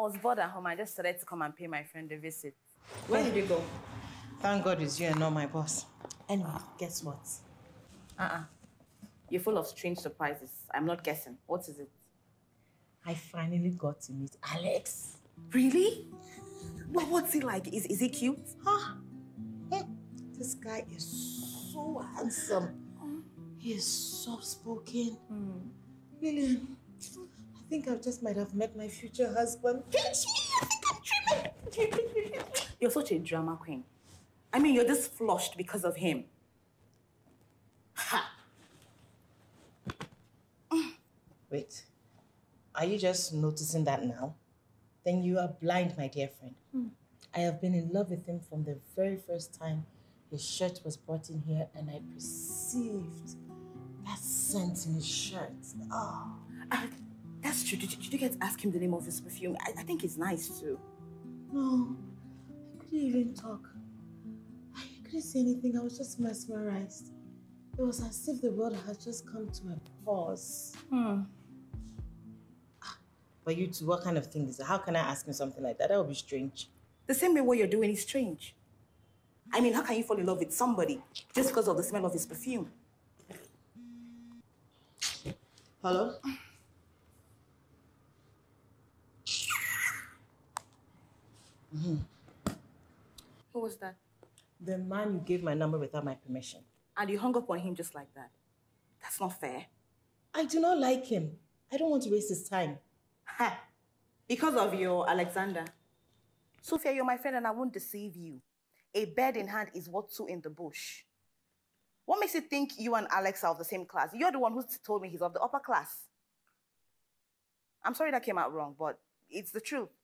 was bored at home. I just decided to come and pay my friend a visit. Where did you go? Thank God it's you and not my boss. Anyway, guess what? You're full of strange surprises. I'm not guessing. What is it? I finally got to meet Alex. Really? Well, what's he like? Is he cute? Huh? This guy is so handsome. He is soft-spoken. Lillian, I think I just might have met my future husband. I think I'm dreaming. You're such a drama queen. I mean, you're just flushed because of him. Ha! Wait, are you just noticing that now? Then you are blind, my dear friend. I have been in love with him from the very first time his shirt was brought in here and I perceived that scent in his shirt. Oh. That's true. Did you get to ask him the name of his perfume? I think it's nice too. No, I couldn't even talk. I couldn't say anything. I was just mesmerized. It was as if the world had just come to a pause. But you two, what kind of thing is that? How can I ask him something like that? That would be strange. The same way what you're doing is strange. I mean, how can you fall in love with somebody just because of the smell of his perfume? Hello? Who was that? The man you gave my number without my permission. And you hung up on him just like that. That's not fair. I do not like him. I don't want to waste his time. Ha! Because of your Alexander. Sophia, you're my friend and I won't deceive you. A bird in hand is worth two in the bush. What makes you think you and Alex are of the same class? You're the one who told me he's of the upper class. I'm sorry that came out wrong, but it's the truth.